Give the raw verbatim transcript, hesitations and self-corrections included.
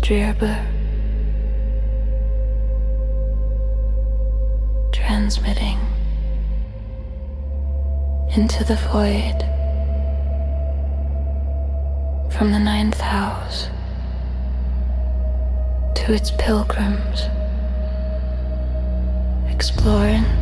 Drearber, transmitting into the void from the ninth house to its pilgrims, exploring